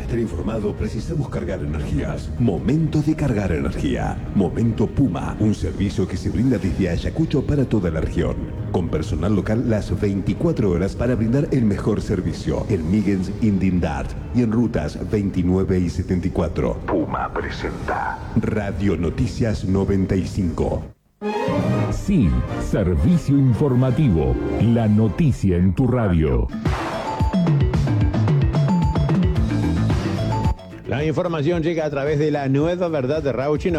estar informado, precisamos cargar energías. Momento de cargar energía. Momento Puma, un servicio que se brinda desde Ayacucho para toda la región. Con personal local las 24 horas para brindar el mejor servicio. En Migens, Indindart y en rutas 29 y 74. Puma presenta Radio Noticias 95. Sí, servicio informativo. La noticia en tu radio. La información llega a través de la nueva verdad de Rauch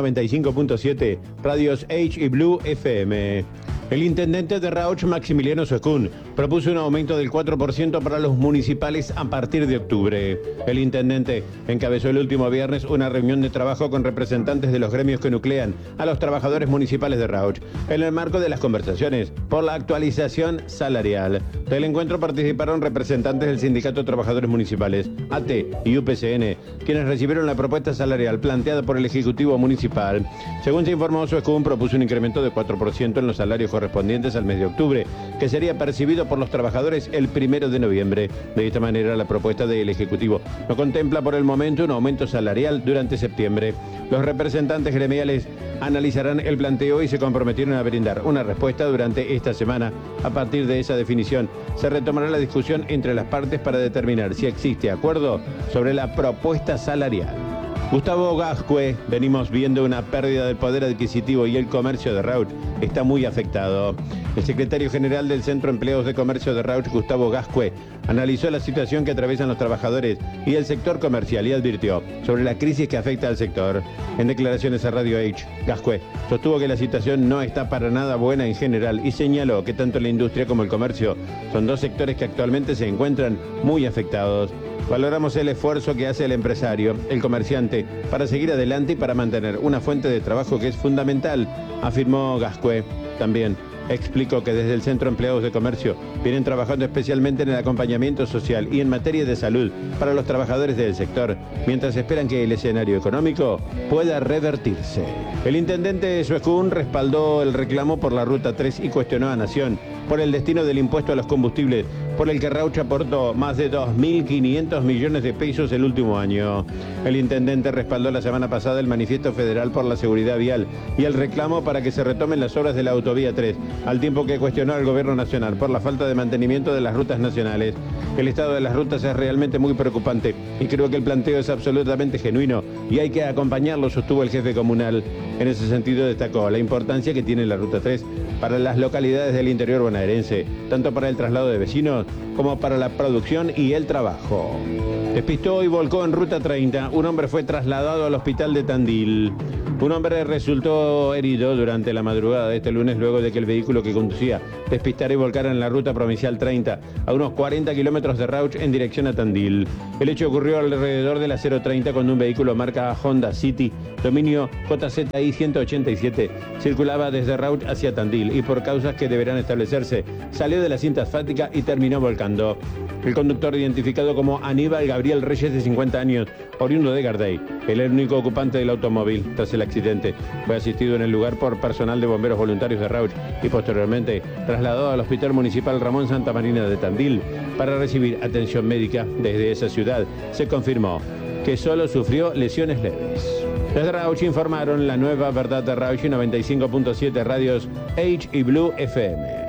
95.7, radios H y Blue FM. El intendente de Rauch, Maximiliano Suescún, propuso un aumento del 4% para los municipales a partir de octubre. El intendente encabezó el último viernes una reunión de trabajo con representantes de los gremios que nuclean a los trabajadores municipales de Rauch, en el marco de las conversaciones por la actualización salarial. Del encuentro participaron representantes del Sindicato de Trabajadores Municipales, AT y UPCN, quienes recibieron la propuesta salarial planteada por el Ejecutivo Municipal. Según se informó, Suescún propuso un incremento de 4% en los salarios correspondientes al mes de octubre, que sería percibido por los trabajadores el 1 de noviembre. De esta manera, la propuesta del Ejecutivo no contempla por el momento un aumento salarial durante septiembre. Los representantes gremiales analizarán el planteo y se comprometieron a brindar una respuesta durante esta semana. A partir de esa definición, se retomará la discusión entre las partes para determinar si existe acuerdo sobre la propuesta salarial. Gustavo Gascue, venimos viendo una pérdida del poder adquisitivo y el comercio de Rauch está muy afectado. El secretario general del Centro de Empleados de Comercio de Rauch, Gustavo Gascue, analizó la situación que atraviesan los trabajadores y el sector comercial y advirtió sobre la crisis que afecta al sector. En declaraciones a Radio H, Gascue sostuvo que la situación no está para nada buena en general y señaló que tanto la industria como el comercio son dos sectores que actualmente se encuentran muy afectados. Valoramos el esfuerzo que hace el empresario, el comerciante, para seguir adelante y para mantener una fuente de trabajo que es fundamental, afirmó Gascue. También explicó que desde el Centro de Empleados de Comercio vienen trabajando especialmente en el acompañamiento social y en materia de salud para los trabajadores del sector, mientras esperan que el escenario económico pueda revertirse. El intendente Suescún respaldó el reclamo por la Ruta 3 y cuestionó a Nación por el destino del impuesto a los combustibles, por el que Rauch aportó más de 2.500 millones de pesos el último año. El intendente respaldó la semana pasada el manifiesto federal por la seguridad vial y el reclamo para que se retomen las obras de la autovía 3, al tiempo que cuestionó al gobierno nacional por la falta de mantenimiento de las rutas nacionales. El estado de las rutas es realmente muy preocupante y creo que el planteo es absolutamente genuino y hay que acompañarlo, sostuvo el jefe comunal. En ese sentido destacó la importancia que tiene la Ruta 3 para las localidades del interior bonaerense, tanto para el traslado de vecinos como para la producción y el trabajo. Despistó y volcó en Ruta 30. Un hombre fue trasladado al hospital de Tandil. Un hombre resultó herido durante la madrugada de este lunes luego de que el vehículo que conducía despistara y volcara en la ruta provincial 30 a unos 40 kilómetros de Rauch en dirección a Tandil. El hecho ocurrió alrededor de las 0:30 cuando un vehículo marca Honda City, dominio JZI 187, circulaba desde Rauch hacia Tandil y por causas que deberán establecerse, salió de la cinta asfáltica y terminó volcando. El conductor, identificado como Aníbal Gabriel Reyes, de 50 años, oriundo de Gardey, el único ocupante del automóvil. Tras el accidente, fue asistido en el lugar por personal de bomberos voluntarios de Rauch y posteriormente trasladado al Hospital Municipal Ramón Santa Marina de Tandil para recibir atención médica. Desde esa ciudad se confirmó que solo sufrió lesiones leves. Desde Rauch informaron la nueva verdad de Rauch 95.7, radios H y Blue FM.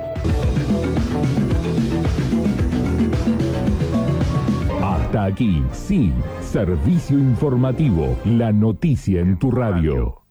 Hasta aquí, sí, servicio informativo, la noticia en tu radio.